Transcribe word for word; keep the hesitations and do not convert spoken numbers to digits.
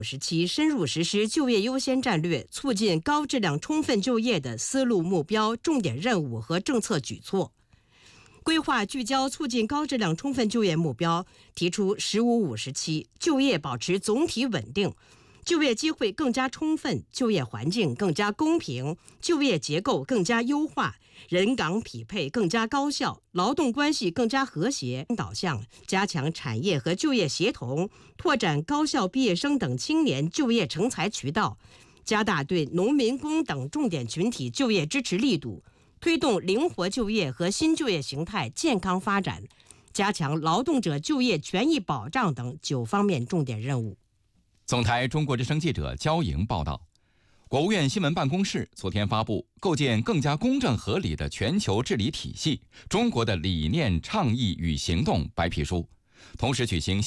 十七深入实施就业优先战略，促进高质量充分就业的思路、目标、重点任务和政策举措。规划聚焦促进高质量充分就业目标，提出“十五五十七”，就业保持总体稳定，就业机会更加充分，就业环境更加公平，就业结构更加优化，人岗匹配更加高效，劳动关系更加和谐导向，加强产业和就业协同，拓展高校毕业生等青年就业成才渠道，加大对农民工等重点群体就业支持力度，推动灵活就业和新就业形态健康发展，加强劳动者就业权益保障等九方面重点任务。 总台中国之声记者焦莹报道，国务院新闻办公室昨天发布《构建更加公正合理的全球治理体系：中国的理念、倡议与行动》白皮书，同时举行